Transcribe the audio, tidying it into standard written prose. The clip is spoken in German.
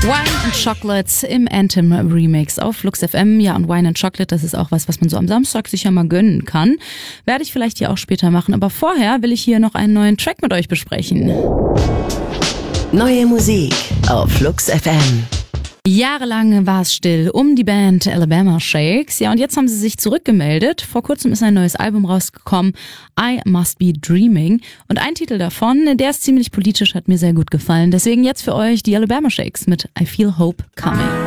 Wine and Chocolate im Anthem Remix auf Flux FM. Ja, und Wine and Chocolate, das ist auch was man so am Samstag sicher mal gönnen kann. Werde ich vielleicht hier auch später machen. Aber vorher will ich hier noch einen neuen Track mit euch besprechen. Neue Musik auf Flux FM. Jahrelang war es still um die Band Alabama Shakes. Ja, und jetzt haben sie sich zurückgemeldet. Vor kurzem ist ein neues Album rausgekommen, I Must Be Dreaming. Und ein Titel davon, der ist ziemlich politisch, hat mir sehr gut gefallen. Deswegen jetzt für euch die Alabama Shakes mit I Feel Hope Coming.